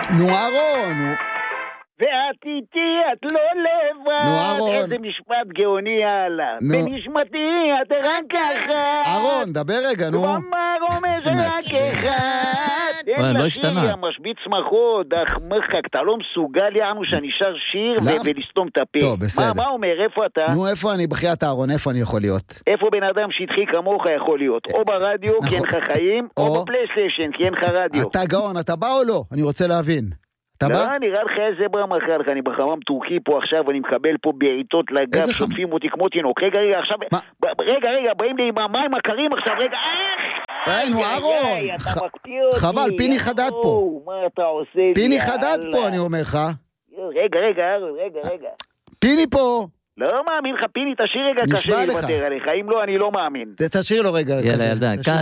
נו אהרון, ואת איתי, את לא לבד. נו, אהרון. איזה משפט גאוני הלאה. נו. בנשמתי, את רק ככה. אהרון, דבר רגע, נו. ואמר אומר זה רק אחד. וואי, לא השתנה. יא משביץ מחוד, אך מחק, אתה לא מסוגל יענו שאני שר שיר למה? ולסתום את הפה. טוב, בסדר. מה אומר, איפה אתה? נו, איפה אני בחייאת אהרון, איפה אני יכול להיות? איפה בן אדם שטחי כמוך יכול להיות? או ברדיו, כי אין לך חיים, או או- בפלייסטיישן, כי אין לך רדיו. אתה גאון, אתה בא או לא? אני רוצה להבין. אתה בא? לא, נראה לך איזה ברם אחר לך, אני בחמם טורקי פה עכשיו, אני מקבל פה בעיטות לגב, איזה חם? שוטפים אותי כמו תינוק. רגע, עכשיו, מה? רגע, באים לי עם המים הקרים עכשיו, רגע, נו, אהרון. אתה מקפיא אותי. חבל, פיני חדד פה. מה אתה עושה לי? פיני חדד יאללה. פה, אני אומר לך. רגע, רגע. פיני פה. לא מאמין לך, פיני, תשאיר רגע נשבע קשה לך. לוותר עליך, אם לא, אני לא מאמין. תשאיר לו רגע. יאללה, כזה, ילדה, תשאיר.